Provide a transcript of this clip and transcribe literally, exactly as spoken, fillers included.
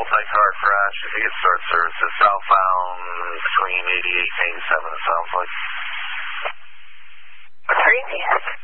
multi-car crash. If you could start services southbound between eighty-eight and eighty-seven, it sounds like. Green, yes.